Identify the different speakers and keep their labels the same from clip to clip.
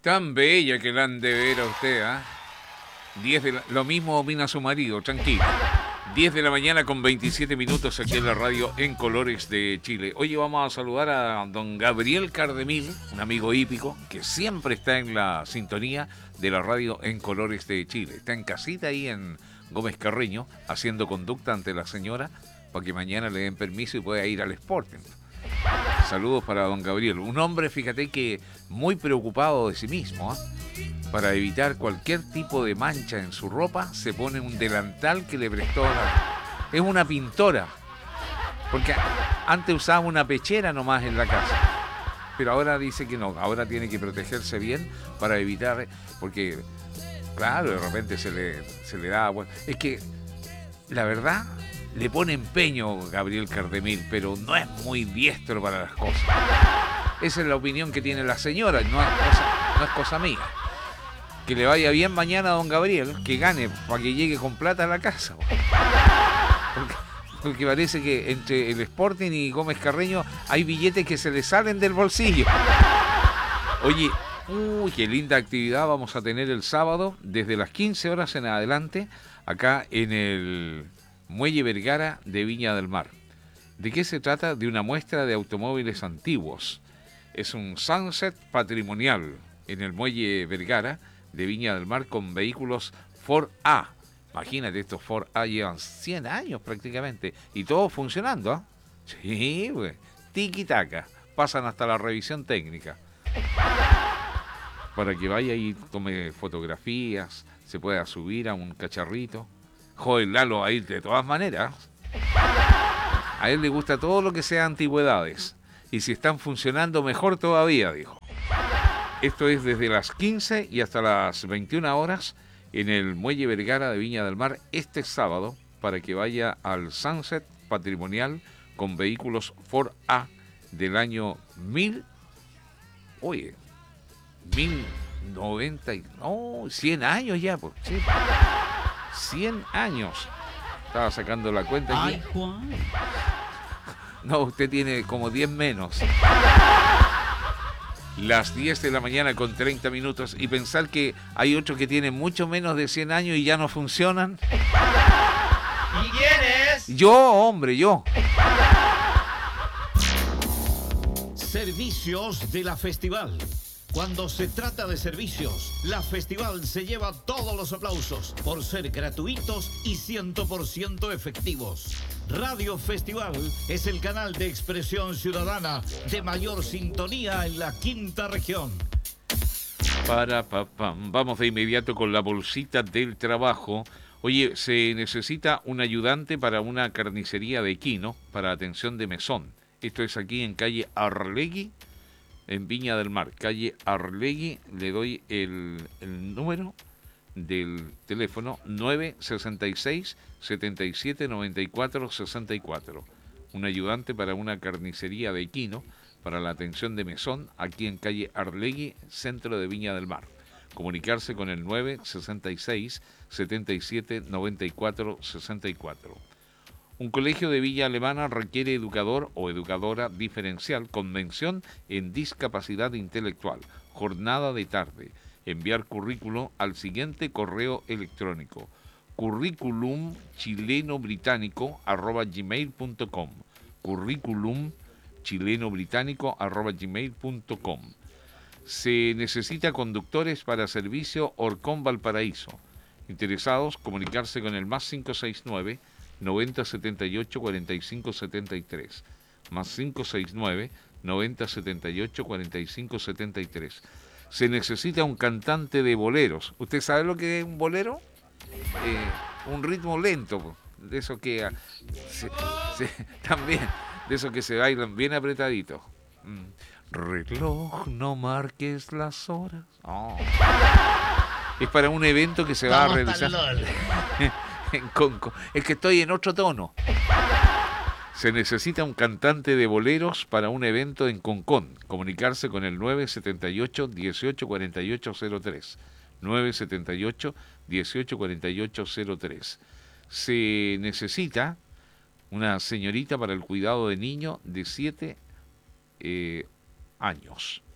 Speaker 1: Tan bella que la han de ver a usted, ¿ah? Lo mismo opina su marido, tranquilo. 10 de la mañana con 27 minutos aquí en la radio en Colores de Chile. Hoy vamos a saludar a don Gabriel Cardemil, un amigo hípico que siempre está en la sintonía de la radio en Colores de Chile. Está en casita ahí en Gómez Carreño, haciendo conducta ante la señora para que mañana le den permiso y pueda ir al Sporting. Saludos para don Gabriel, un hombre, fíjate que muy preocupado de sí mismo, ¿eh? Para evitar cualquier tipo de mancha en su ropa, se pone un delantal que le prestó es una pintora, porque antes usaba una pechera nomás en la casa, pero ahora dice que no, ahora tiene que protegerse bien para evitar, porque claro, de repente se le da, bueno, es que la verdad le pone empeño Gabriel Cardemil, pero no es muy diestro para las cosas. Esa es la opinión que tiene la señora, no es cosa mía. Que le vaya bien mañana a don Gabriel, que gane para que llegue con plata a la casa. Porque parece que entre el Sporting y Gómez Carreño hay billetes que se le salen del bolsillo. Oye, qué linda actividad vamos a tener el sábado, desde las 15 horas en adelante, acá en el Muelle Vergara de Viña del Mar. ¿De qué se trata? De una muestra de automóviles antiguos. Es un sunset patrimonial en el Muelle Vergara de Viña del Mar con vehículos Ford A. Imagínate, estos Ford A llevan 100 años prácticamente y todos funcionando, ¿eh? Sí, güey. Tiki-taka. Pasan hasta la revisión técnica. Para que vaya y tome fotografías, se pueda subir a un cacharrito. Joder, Lalo va a ir de todas maneras. A él le gusta todo lo que sea antigüedades. Y si están funcionando, mejor todavía, dijo. Esto es desde las 15 y hasta las 21 horas en el Muelle Vergara de Viña del Mar este sábado, para que vaya al Sunset Patrimonial con vehículos Ford A del año 100 años ya, pues, sí. 100 años. Estaba sacando la cuenta aquí.
Speaker 2: Ay, Juan.
Speaker 1: No, usted tiene como 10 menos. Las 10 de la mañana con 30 minutos y pensar que hay otros que tienen mucho menos de 100 años y ya no funcionan.
Speaker 2: ¿Y quién es?
Speaker 1: Yo, hombre, yo.
Speaker 2: Servicios de la Festival. Cuando se trata de servicios, la Festival se lleva todos los aplausos por ser gratuitos y 100% efectivos. Radio Festival es el canal de expresión ciudadana de mayor sintonía en la quinta región.
Speaker 1: Vamos de inmediato con la bolsita del trabajo. Oye, se necesita un ayudante para una carnicería de equino para atención de mesón. Esto es aquí en calle Arlegui, en Viña del Mar, calle Arlegui. Le doy el número del teléfono 966 77 94 64. Un ayudante para una carnicería de equino para la atención de mesón aquí en calle Arlegui, centro de Viña del Mar. Comunicarse con el 966 77 94 64. Un colegio de Villa Alemana requiere educador o educadora diferencial con mención en discapacidad intelectual. Jornada de tarde. Enviar currículo al siguiente correo electrónico: curriculumchilenobritánico@gmail.com. curriculumchilenobritánico@gmail.com. Se necesita conductores para servicio Orcón Valparaíso. Interesados, comunicarse con el más 569 90 78 45 73, más 569 90 78 45 73. Se necesita un cantante de boleros. ¿Usted sabe lo que es un bolero? Un ritmo lento, de eso que también, de eso que se bailan bien apretaditos. Reloj, no marques las horas. Oh. Es para un evento que se va a realizar en Conco. Es que estoy en otro tono. Se necesita un cantante de boleros para un evento en Concón. Comunicarse con el 978 18 48 03. 978 18 48 03. Se necesita una señorita para el cuidado de niño de 7 años.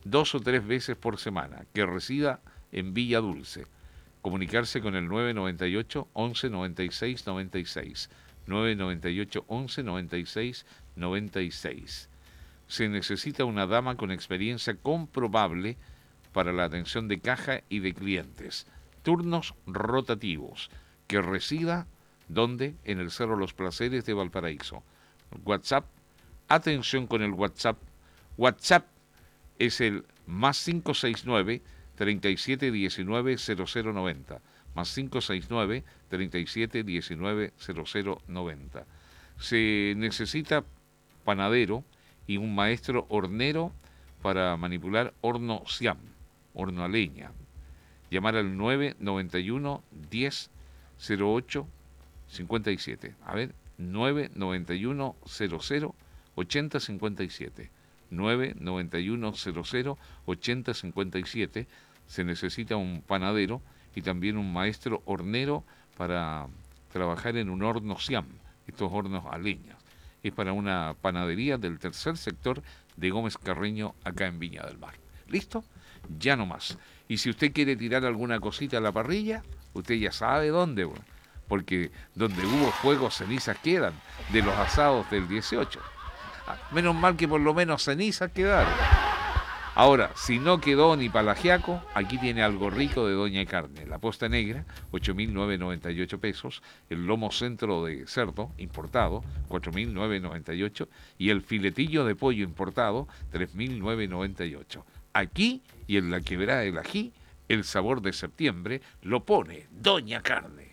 Speaker 1: 2 o 3 veces por semana, que resida en Villa Dulce. Comunicarse con el 998 11 96 96. 998 11 96 96. Se necesita una dama con experiencia comprobable para la atención de caja y de clientes. Turnos rotativos. Que resida, ¿dónde? En el Cerro Los Placeres de Valparaíso. WhatsApp, atención con el WhatsApp. WhatsApp es el más 569 3719 0090. Más 569 3719 0090. Se necesita panadero y un maestro hornero para manipular horno Siam, horno a leña. Llamar al 991 10 08 57. A ver, 991 00 80 57. 991 00 80 57. Se necesita un panadero y también un maestro hornero para trabajar en un horno Siam, estos hornos a leña. Es para una panadería del tercer sector de Gómez Carreño, acá en Viña del Mar. ¿Listo? Ya no más. Y si usted quiere tirar alguna cosita a la parrilla, usted ya sabe dónde, bueno, porque donde hubo fuego, cenizas quedan, de los asados del 18. Menos mal que por lo menos cenizas quedaron. Ahora, si no quedó ni palagiaco, aquí tiene algo rico de Doña Carne. La posta negra, 8.998 pesos. El lomo centro de cerdo, importado, 4.998. Y el filetillo de pollo importado, 3.998. Aquí y en la Quebrada del Ají, el sabor de septiembre lo pone Doña Carne.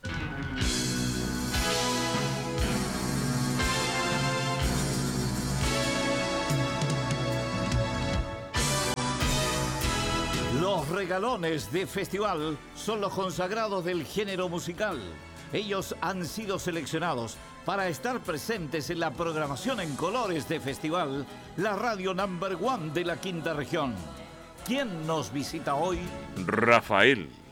Speaker 2: Los regalones de festival son los consagrados del género musical. Ellos han sido seleccionados para estar presentes en la programación en colores de festival, la radio number 1 de la quinta región. ¿Quién nos visita hoy?
Speaker 1: Rafael.